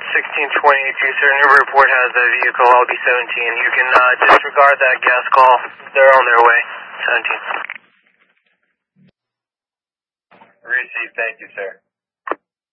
1622, sir. New report has a vehicle, LB17. You can disregard that gas call. They're on their way. 17. Received. Thank you, sir.